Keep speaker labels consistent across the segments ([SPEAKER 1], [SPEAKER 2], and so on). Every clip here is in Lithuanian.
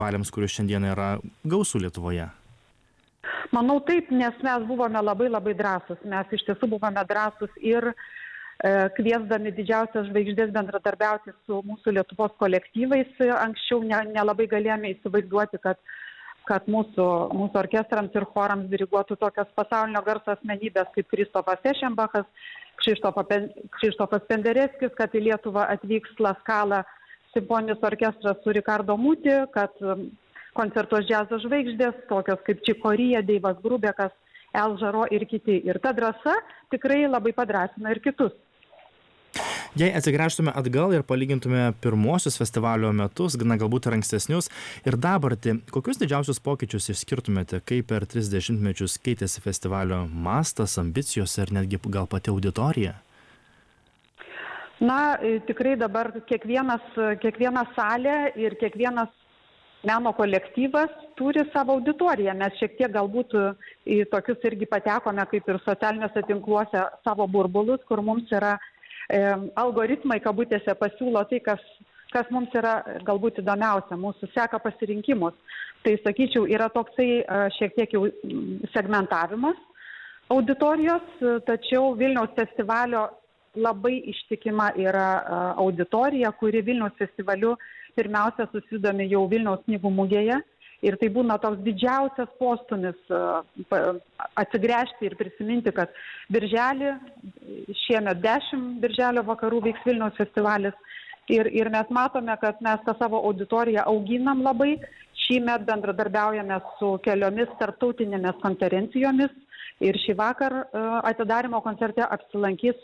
[SPEAKER 1] festivaliams, kurių šiandien yra gausų Lietuvoje?
[SPEAKER 2] Manau taip, nes mes buvome labai drąsus. Mes iš tiesų buvome drąsus ir kviesdami didžiausias žvaigždės bendradarbiauti su mūsų Lietuvos kolektyvais. Anksčiau nelabai galėjome įsivaizduoti, kad mūsų orkestrams ir chorams diriguotų tokios pasaulinio garso asmenybės kaip Kristofas Ešenbachas, Krzyštofas Pendereckis, kad į Lietuvą atvyks La Scala simfoninis orkestras su Ricardo Muti, kad koncertuos džiazo žvaigždės, tokios kaip Čikorija, Deivas Grubekas, El Žaro ir kiti. Ir ta drąsa tikrai labai padrąsina ir kitus.
[SPEAKER 1] Jei atsigręžtume atgal ir palygintume pirmosius festivalio metus, galbūt ir ankstesnius, ir dabartį, kokius didžiausius pokyčius išskirtumėte, kaip per 30 mečius keitėsi festivalio mastas, ambicijos ir netgi gal pati auditorija?
[SPEAKER 2] Na, tikrai dabar kiekviena salė ir kiekvienas meno kolektyvas turi savo auditoriją. Mes šiek tiek galbūt į tokius irgi patekome, kaip ir socialiniuose tinkluose, savo burbulus, kur mums yra algoritmai, kabutėse, pasiūlo tai, kas mums yra galbūt įdomiausia, mūsų seka pasirinkimus. Tai, sakyčiau, yra toksai šiek tiek jau segmentavimas auditorijos, tačiau Vilniaus festivalio labai ištikima yra auditorija, kuri Vilniaus festivaliu pirmiausia susidomi jau Vilniaus knygų mugėje. Ir tai būna toks didžiausias postumis atsigręžti ir prisiminti, kad birželį, šiemet 10 birželio vakarų vyks Vilniaus festivalis. Ir mes matome, kad mes tą savo auditoriją auginam labai. Šįmet bendradarbiaujame su keliomis tarptautinėmis konferencijomis. Ir šį vakar atidarymo koncerte apsilankys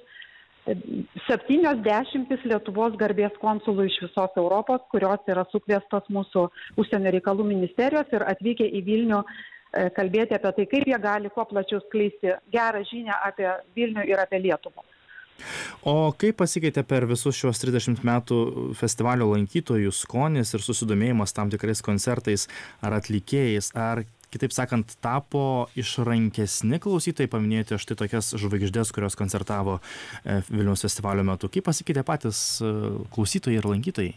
[SPEAKER 2] 70 Lietuvos garbės konsulų iš visos Europos, kurios yra sukviestos mūsų užsienio reikalų ministerijos ir atvykę į Vilnių kalbėti apie tai, kaip jie gali kuo plačiau skleisti gerą žinią apie Vilnių ir apie Lietuvą.
[SPEAKER 1] O kaip pasikeitė per visus šios 30 metų festivalio lankytojų skonis ir susidomėjimas tam tikrais koncertais ar atlikėjais, ar kitaip sakant, tapo išrankesni klausytojai, paminėti štai tokias žvaigždės, kurios koncertavo Vilniaus festivalio metu. Kaip pasikeitė patys klausytojai ir lankytojai?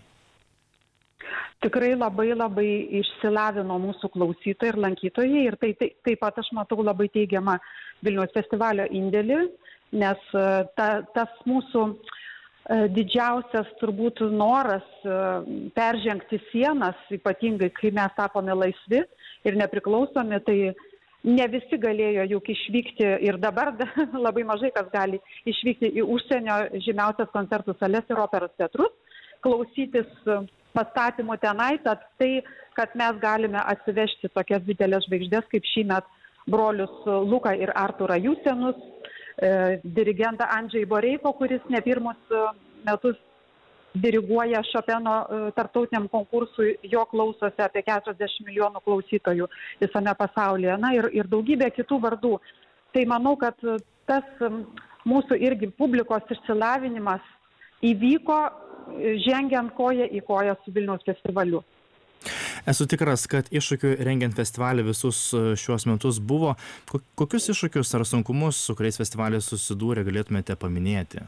[SPEAKER 2] Tikrai labai išsilavino mūsų klausytojai ir lankytojai ir taip pat aš matau labai teigiamą Vilniaus festivalio indėlį, nes tas mūsų didžiausias turbūt noras peržengti sienas, ypatingai kai mes tapome laisvi ir nepriklausomi, tai ne visi galėjo juk išvykti ir dabar labai mažai kas gali išvykti į užsienio žymiausias koncertų sales ir operos teatrus, klausytis pastatymų tenai, tad tai, kad mes galime atsivežti tokias didelės žvaigždės kaip šįmet brolius Luką ir Arturą Jusenus, dirigentą Andžej Boreiko, kuris ne pirmus metus diriguoja Šopeno tarptautiniam konkursui, jo klausosi apie 40 milijonų klausytojų visame pasaulyje, na ir daugybė kitų vardų. Tai manau, kad tas mūsų irgi publikos išsilavinimas įvyko žengiant koją į koją su Vilniaus festivaliu.
[SPEAKER 1] Esu tikras, kad iššūkių rengiant festivalį visus šiuos metus buvo. Kokius iššūkius ar sunkumus, su kuriais festivalis susidūrė, galėtumėte paminėti?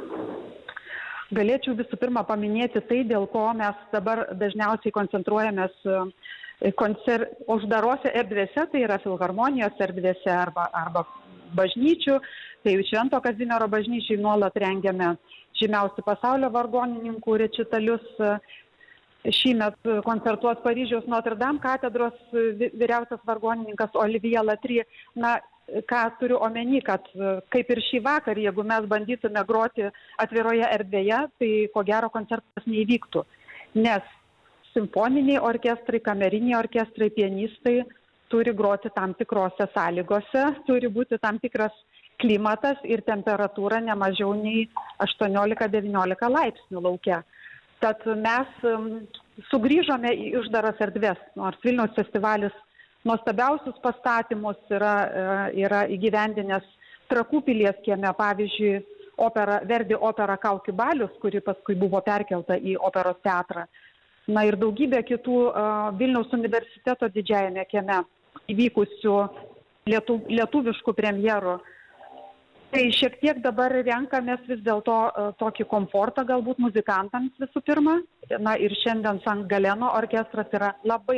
[SPEAKER 2] Galėčiau visų pirma paminėti tai, dėl ko mes dabar dažniausiai koncentruojamės uždarose erdvėse, tai yra filharmonijos erdvėse arba bažnyčių. Tai Švento Kazimiero bažnyčiai nuolat rengiame žymiausių pasaulio vargonininkų rečitalius. Šįmet koncertuos Paryžiaus Notre Dame katedros vyriausias vargonininkas Olivier Latrie. Na, ką turiu omeny, kad kaip ir šį vakar, jeigu mes bandytume groti atviroje erdvėje, tai ko gero koncertas neįvyktų. Nes simfoniniai orkestrai, kameriniai orkestrai, pianistai turi groti tam tikrose sąlygose, turi būti tam tikras klimatas ir temperatūra ne mažiau nei 18-19 laipsnių lauke. Tad mes sugrįžome į uždaras erdves, nors Vilniaus festivalis nuostabiausius pastatymus yra įgyvendinęs Trakų pilies kieme, pavyzdžiui, Verdi opera Kaukių balius, kuri paskui buvo perkelta į operos teatrą. Na ir daugybė kitų Vilniaus universiteto didžiajame kieme įvykusių lietuviškų premjerų. Tai šiek tiek dabar renkamės vis dėlto tokį komfortą galbūt muzikantams visų pirma. Na ir šiandien Sankt Galeno orkestras yra labai